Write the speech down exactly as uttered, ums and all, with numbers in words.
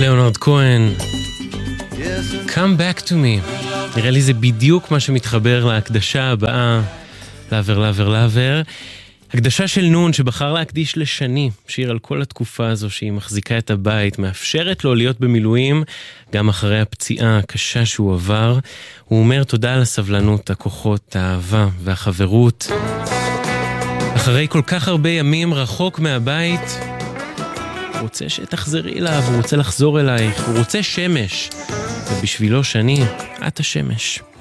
ליאונרד כהן, Come back to me. נראה לי זה בדיוק מה שמתחבר להקדשה הבאה, לאבר, לאבר, לאבר. הקדשה של נון שבחר להקדיש לשני, שיר על כל התקופה הזו שהיא מחזיקה את הבית, מאפשרת לו להיות במילואים גם אחרי הפציעה הקשה שהוא עבר. הוא אומר תודה על הסבלנות, הכוחות, האהבה והחברות. אחרי כל כך הרבה ימים רחוק מהבית, הוא רוצה שתחזרי אליו, הוא רוצה לחזור אלייך, הוא רוצה שמש. ובשבילו שני, את השמש.